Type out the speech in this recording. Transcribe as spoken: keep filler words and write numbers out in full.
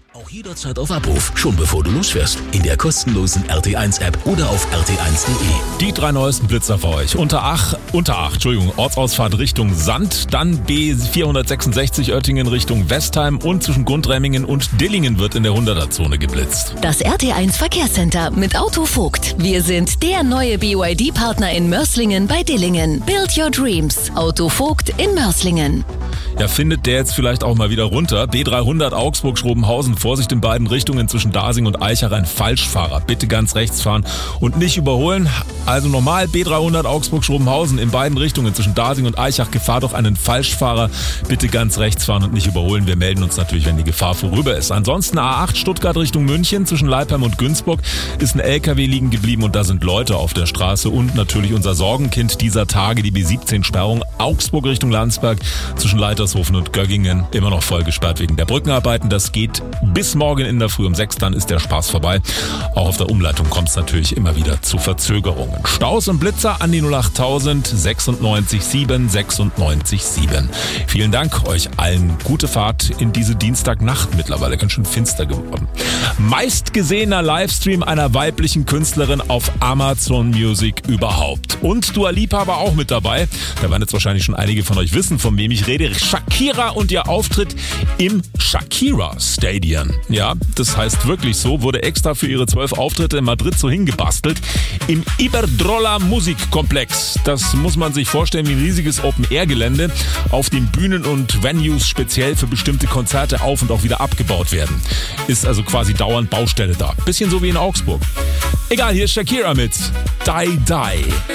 Auch jederzeit auf Abruf, schon bevor du losfährst. In der kostenlosen R T eins App oder auf R T eins Punkt de. Die drei neuesten Blitzer für euch. Unter Ach, unter Ach, Entschuldigung, Ortsausfahrt Richtung Sand, dann B vierhundertsechsundsechzig Oettingen Richtung Westheim und zwischen Gundremmingen und Dillingen wird in der hunderter-Zone geblitzt. Das R T eins Verkehrscenter mit Autovogt. Wir sind der neue B Y D-Partner in Mörslingen bei Dillingen. Build your dreams. Autovogt in Mörslingen. Ja, findet der jetzt vielleicht auch mal wieder runter. B dreihundert Augsburg-Schrobenhausen. Vorsicht in beiden Richtungen zwischen Dasing und Eichach. Ein Falschfahrer. Bitte ganz rechts fahren und nicht überholen. Also normal B dreihundert Augsburg-Schrobenhausen in beiden Richtungen zwischen Dasing und Eichach. Gefahr durch einen Falschfahrer. Bitte ganz rechts fahren und nicht überholen. Wir melden uns natürlich, wenn die Gefahr vorüber ist. Ansonsten A acht Stuttgart Richtung München zwischen Leipheim und Günzburg ist ein L K W liegen geblieben und da sind Leute auf der Straße und natürlich unser Sorgenkind dieser Tage, die B siebzehn Sperrung Augsburg Richtung Landsberg zwischen Leitershofen und Göggingen immer noch voll gesperrt wegen der Brückenarbeiten. Das geht bis morgen in der Früh um sechs, dann ist der Spaß vorbei. Auch auf der Umleitung kommt es natürlich immer wieder zu Verzögerungen. Staus und Blitzer an die null acht null acht neun sieben sechs neun sieben. Vielen Dank euch allen. Gute Fahrt in diese Dienstagnacht. Mittlerweile ganz schön finster geworden. Meistgesehener Livestream einer weiblichen Künstlerin auf Amazon Music überhaupt. Und Dua Lipa war auch mit dabei. Da werden jetzt wahrscheinlich schon einige von euch wissen, von wem ich rede. Shakira und ihr Auftritt im Shakira Stadion. Ja, das heißt wirklich so, wurde extra für ihre zwölf Auftritte in Madrid so hingebastelt. Im Iberdrola Musikkomplex. Das muss man sich vorstellen wie ein riesiges Open-Air-Gelände, auf dem Bühnen und Venues speziell für bestimmte Konzerte auf und auch wieder abgebaut werden. Ist also quasi dauernd Baustelle da. Bisschen so wie in Augsburg. Egal, hier ist Shakira mit Die Die.